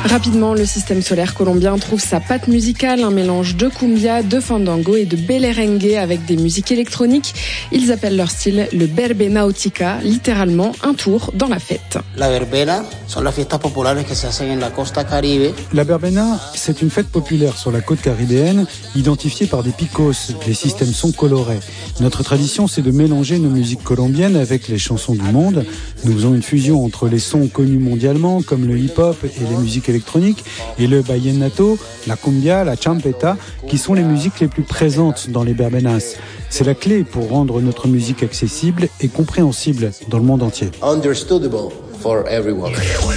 Rapidement, le système solaire colombien trouve sa patte musicale, un mélange de cumbia, de fandango et de belengue avec des musiques électroniques. Ils appellent leur style le berbenautica, littéralement un tour dans la fête. La verbena sont las fiestas populares que se hacen en la costa caribe. La verbena, c'est une fête populaire sur la côte caribéenne, identifiée par des picos, des systèmes sons colorés. Notre tradition, c'est de mélanger nos musiques colombiennes avec les chansons du monde. Nous faisons une fusion entre les sons connus mondialement, comme le hip-hop et les musiques électroniques, et le vallenato, la cumbia, la champeta, qui sont les musiques les plus présentes dans les berbenas. C'est la clé pour rendre notre musique accessible et compréhensible dans le monde entier. Understandable for everyone.